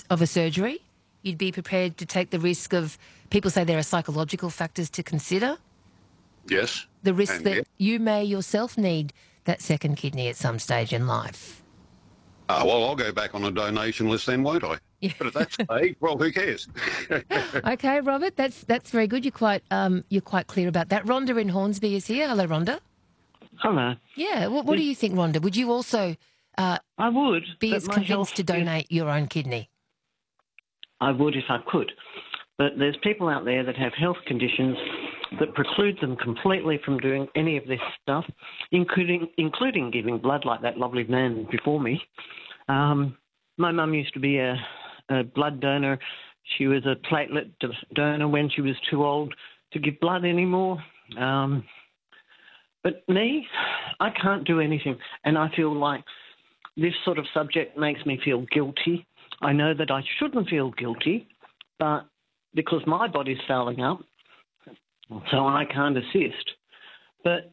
of a surgery? You'd be prepared to take the risk of, people say there are psychological factors to consider? Yes. The risk And that you may yourself need that second kidney at some stage in life. Well, I'll go back on a donation list then, won't I? Yeah. But at that stage, well, who cares? Okay, Robert, that's very good. You're quite clear about that. Rhonda in Hornsby is here. Hello, Rhonda. Hello. Yeah, what do you think, Rhonda? Would you also I would be as convinced to donate your own kidney? I would if I could. But there's people out there that have health conditions that preclude them completely from doing any of this stuff, including giving blood like that lovely man before me. My mum used to be a blood donor. She was a platelet donor when she was too old to give blood anymore. But me, I can't do anything. And I feel like this sort of subject makes me feel guilty. I know that I shouldn't feel guilty, but because my body's fouling up, so I can't assist. But,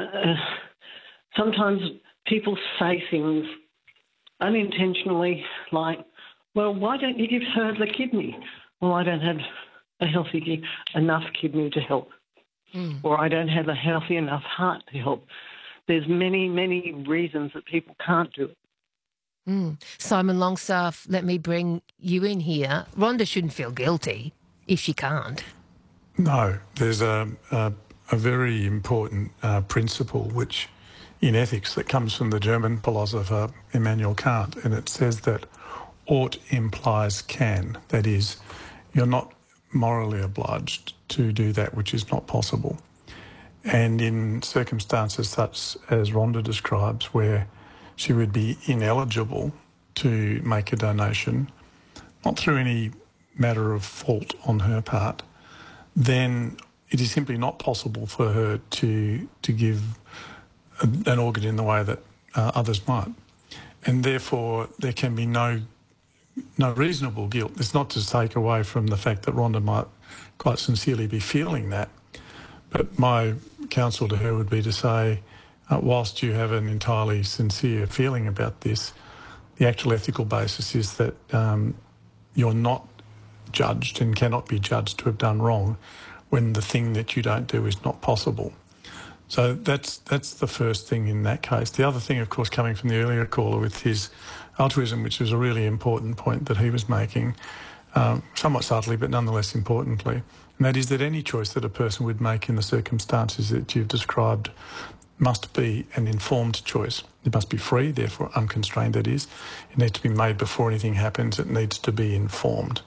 sometimes people say things unintentionally like, well, why don't you give her the kidney? Well, I don't have enough kidney to help. Or I don't have a healthy enough heart to help. There's many, many reasons that people can't do it. Simon Longstaff, let me bring you in here. Rhonda shouldn't feel guilty if she can't. No, there's a very important principle which in ethics that comes from the German philosopher Immanuel Kant, and it says that ought implies can. That is, you're not morally obliged to do that which is not possible. And in circumstances such as Rhonda describes, where she would be ineligible to make a donation, not through any matter of fault on her part, then it is simply not possible for her to give an organ in the way that others might. And therefore, there can be no reasonable guilt. It's not to take away from the fact that Rhonda might quite sincerely be feeling that. But my counsel to her would be to say, whilst you have an entirely sincere feeling about this, the actual ethical basis is that you're not judged and cannot be judged to have done wrong when the thing that you don't do is not possible. So that's the first thing in that case. The other thing, of course, coming from the earlier caller with his altruism, which was a really important point that he was making, somewhat subtly but nonetheless importantly, and that is that any choice that a person would make in the circumstances that you've described must be an informed choice. It must be free, therefore unconstrained, that is. It needs to be made before anything happens. It needs to be informed.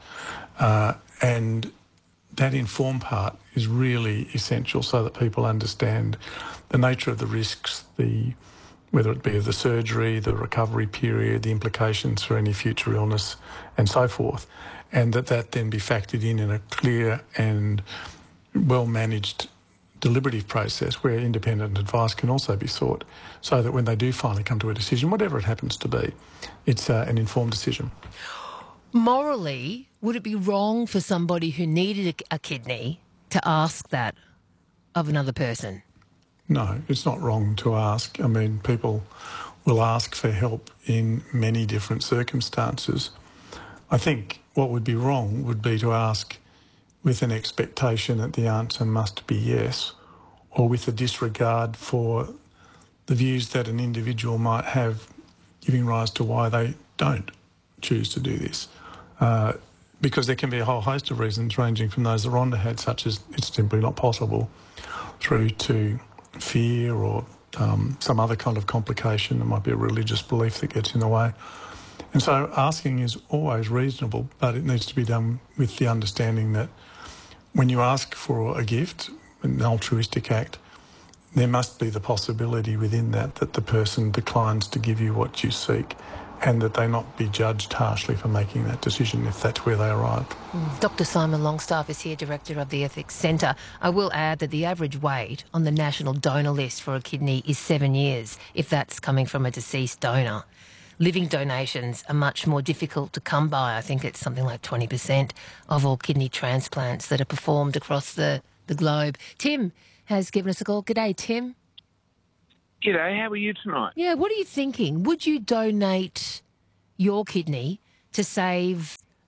And that informed part is really essential so that people understand the nature of the risks, whether it be of the surgery, the recovery period, the implications for any future illness and so forth, and that then be factored in a clear and well-managed deliberative process where independent advice can also be sought so that when they do finally come to a decision, whatever it happens to be, it's an informed decision. Morally, would it be wrong for somebody who needed a kidney to ask that of another person? No, it's not wrong to ask. I mean, people will ask for help in many different circumstances. I think what would be wrong would be to ask with an expectation that the answer must be yes, or with a disregard for the views that an individual might have giving rise to why they don't choose to do this. Because there can be a whole host of reasons ranging from those that Rhonda had, such as it's simply not possible, through to fear or some other kind of complication. There might be a religious belief that gets in the way. And so asking is always reasonable, but it needs to be done with the understanding that when you ask for a gift, an altruistic act, there must be the possibility within that the person declines to give you what you seek and that they not be judged harshly for making that decision if that's where they arrive. Dr Simon Longstaff is here, Director of the Ethics Centre. I will add that the average wait on the national donor list for a kidney is 7 years, if that's coming from a deceased donor. Living donations are much more difficult to come by. I think it's something like 20% of all kidney transplants that are performed across the globe. Tim has given us a call. G'day, Tim. G'day, how are you tonight? Yeah, what are you thinking? Would you donate your kidney to save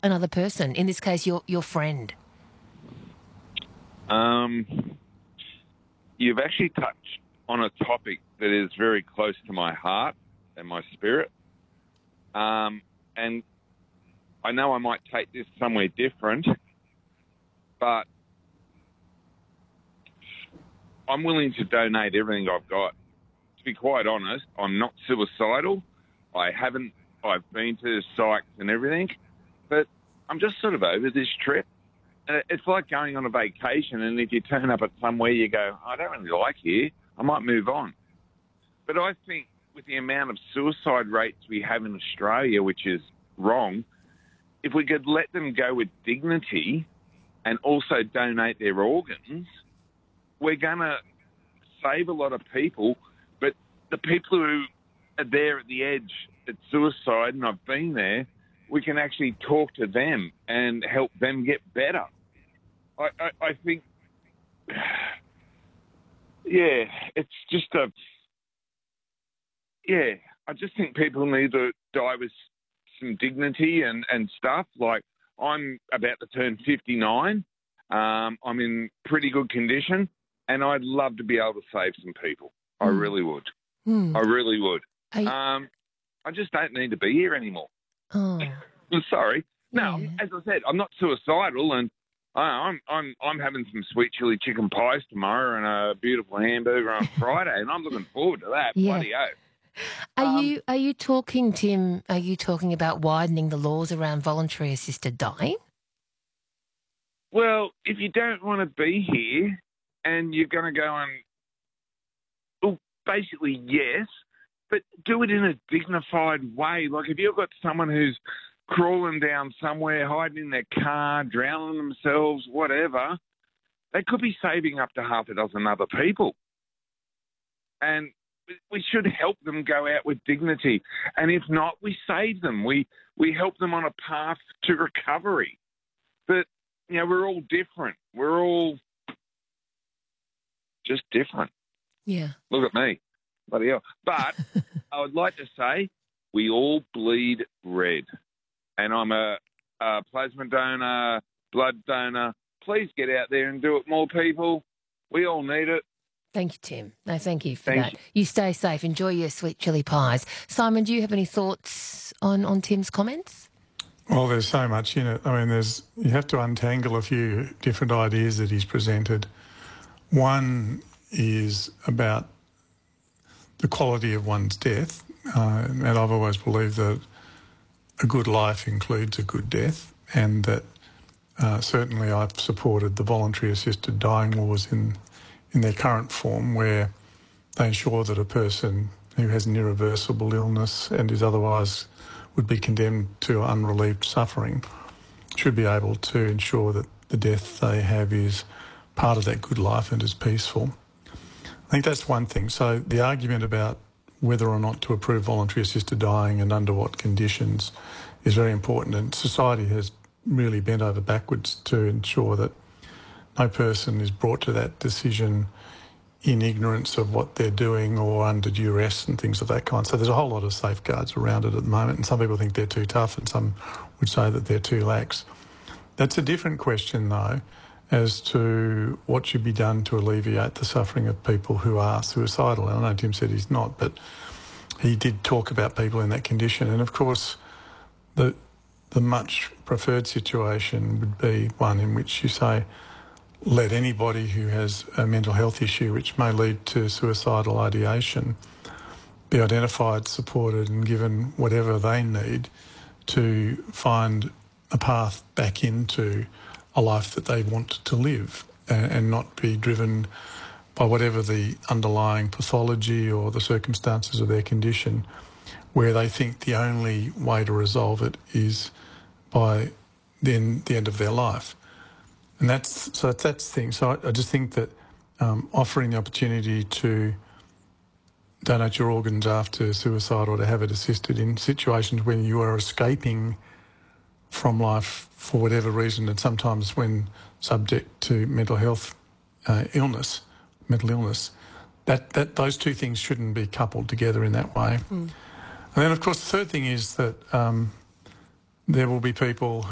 another person, in this case your friend? You've actually touched on a topic that is very close to my heart and my spirit. And I know I might take this somewhere different, but I'm willing to donate everything I've got. To be quite honest, I'm not suicidal. I've been to psychs and everything, but I'm just sort of over this trip. It's like going on a vacation, and if you turn up at somewhere, you go, I don't really like here, I might move on. But I think with the amount of suicide rates we have in Australia, which is wrong, if we could let them go with dignity and also donate their organs, we're going to save a lot of people. But the people who are there at the edge at suicide, and I've been there, we can actually talk to them and help them get better. I think, yeah, it's just I just think people need to die with some dignity and stuff. Like, I'm about to turn 59. I'm in pretty good condition, and I'd love to be able to save some people. I really would. I really would. I just don't need to be here anymore. Oh. I'm sorry. No, Yeah. as I said, I'm not suicidal, and I'm having some sweet chili chicken pies tomorrow and a beautiful hamburger on Friday, and I'm looking forward to that. Yeah. Bloody oath. Are you talking, Tim? Are you talking about widening the laws around voluntary assisted dying? Well, if you don't want to be here and you're going to go and, well, basically yes, but do it in a dignified way. Like, if you've got someone who's crawling down somewhere, hiding in their car, drowning themselves, whatever, they could be saving up to half a dozen other people. And we should help them go out with dignity. And if not, we save them. We help them on a path to recovery. But, you know, we're all different. We're all just different. Yeah. Look at me. Bloody hell. But I would like to say we all bleed red. And I'm a plasma donor, blood donor. Please get out there and do it, more people. We all need it. Thank you, Tim. No, thank you for Thank that. you. You stay safe. Enjoy your sweet chili pies. Simon, do you have any thoughts on Tim's comments? Well, there's so much in it. I mean, you have to untangle a few different ideas that he's presented. One is about the quality of one's death, and I've always believed that a good life includes a good death, and that certainly I've supported the voluntary assisted dying laws in their current form, where they ensure that a person who has an irreversible illness and is otherwise would be condemned to unrelieved suffering should be able to ensure that the death they have is part of that good life and is peaceful. I think that's one thing. So the argument about whether or not to approve voluntary assisted dying and under what conditions is very important, and society has really bent over backwards to ensure that no person is brought to that decision in ignorance of what they're doing or under duress and things of that kind. So there's a whole lot of safeguards around it at the moment, and some people think they're too tough and some would say that they're too lax. That's a different question, though, as to what should be done to alleviate the suffering of people who are suicidal. And I know Tim said he's not, but he did talk about people in that condition. And of course, the much preferred situation would be one in which you say, let anybody who has a mental health issue which may lead to suicidal ideation be identified, supported and given whatever they need to find a path back into a life that they want to live, and not be driven by whatever the underlying pathology or the circumstances of their condition, where they think the only way to resolve it is by then the end of their life. And that's the thing. So I just think that offering the opportunity to donate your organs after suicide or to have it assisted in situations when you are escaping from life for whatever reason, and sometimes when subject to mental illness, that those two things shouldn't be coupled together in that way. And then, of course, the third thing is that there will be people